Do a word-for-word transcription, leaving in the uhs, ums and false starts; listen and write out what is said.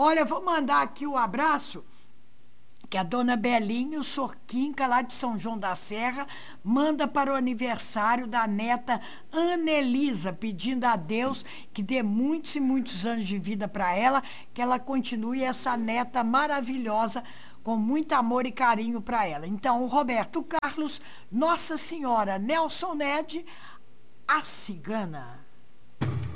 Olha, vou mandar aqui o abraço que a dona Belinho Sorquinca, lá de São João da Serra, manda para o aniversário da neta Anelisa, pedindo a Deus que dê muitos e muitos anos de vida para ela, que ela continue essa neta maravilhosa, com muito amor e carinho para ela. Então, o Roberto Carlos, Nossa Senhora, Nelson Ned, a Cigana.